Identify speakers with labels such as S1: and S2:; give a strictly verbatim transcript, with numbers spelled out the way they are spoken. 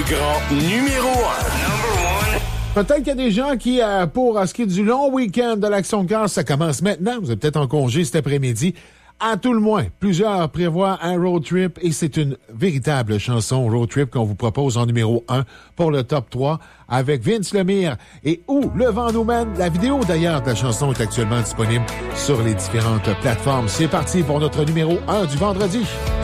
S1: grand numéro un.
S2: Peut-être qu'il y a des gens qui, euh, pour euh, ce qui est du long week-end de l'Action de grâce, ça commence maintenant. Vous êtes peut-être en congé cet après-midi. À tout le moins, plusieurs prévoient un road trip et c'est une véritable chanson road trip qu'on vous propose en numéro un pour le top trois avec Vince Lemire et Où le vent nous mène. La vidéo d'ailleurs de la chanson est actuellement disponible sur les différentes plateformes. C'est parti pour notre numéro un du vendredi.